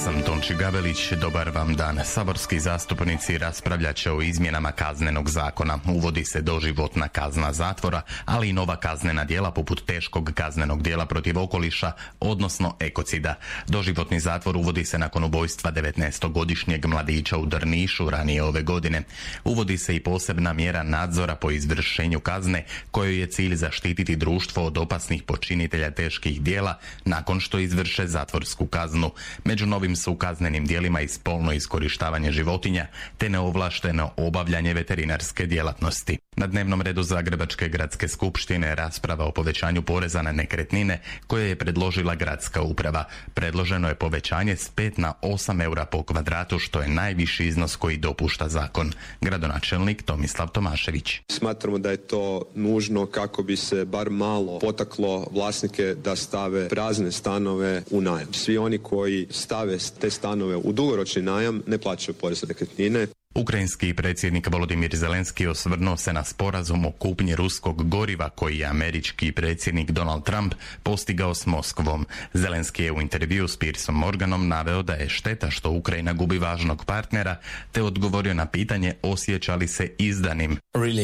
sam Tonči Gavelić, dobar vam dan. Saborski zastupnici raspravljat će o izmjenama kaznenog zakona. Uvodi se doživotna kazna zatvora, ali i nova kaznena djela poput teškog kaznenog djela protiv okoliša, odnosno ekocida. Doživotni zatvor uvodi se nakon ubojstva 19-godišnjeg mladića u Drnišu ranije ove godine. Uvodi se i posebna mjera nadzora po izvršenju kazne, kojoj je cilj zaštititi društvo od opasnih počinitelja teških djela nakon što izvrše zatvorsku kaznu. Među novim su kaznenim djelima i spolno iskorištavanje životinja te neovlašteno obavljanje veterinarske djelatnosti. Na dnevnom redu Zagrebačke gradske skupštine je rasprava o povećanju poreza na nekretnine koje je predložila gradska uprava. Predloženo je povećanje s 5 na 8 eura po kvadratu, što je najviši iznos koji dopušta zakon. Gradonačelnik Tomislav Tomašević. Smatramo da je to nužno kako bi se bar malo potaklo vlasnike da stave prazne stanove u najam. Svi oni koji stave te stanove u dugoročni najam ne plaćaju porez na nekretnine. Ukrajinski predsjednik Volodimir Zelenski osvrnuo se na sporazum o kupnji ruskog goriva koji je američki predsjednik Donald Trump postigao s Moskvom. Zelenski je u intervju s Piersom Morganom naveo da je šteta što Ukrajina gubi važnog partnera, te odgovorio na pitanje osjeća li se izdanim.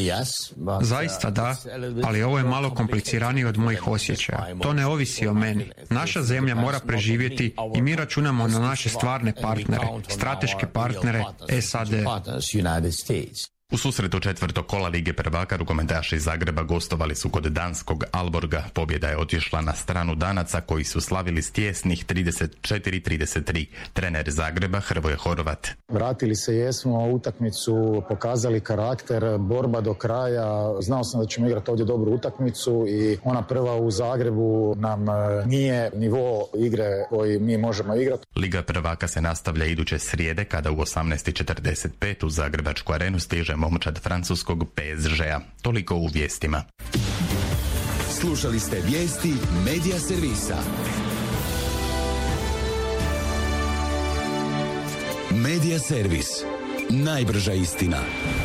Zaista da, ali ovo je malo kompliciranije od mojih osjećaja. To ne ovisi o meni. Naša zemlja mora preživjeti i mi računamo na naše stvarne partnere, strateške partnere SAD. U susretu četvrtog kola Lige prvaka rukometaši iz Zagreba gostovali su kod danskog Alborga. Pobjeda je otišla na stranu Danaca koji su slavili s tijesnih 34-33. Trener Zagreba Hrvoje Horvat. Vratili se jesmo, utakmicu pokazali karakter, borba do kraja. Znao sam da ćemo igrati ovdje dobru utakmicu i ona prva u Zagrebu nam nije nivo igre koji mi možemo igrati. Liga prvaka se nastavlja iduće srijede kada u 18:45 u Zagrebačku arenu stiže momčad francuskog PSG-a. Toliko u vijestima. Slušali ste vijesti Medija servisa. Medija servis. Najbrža istina.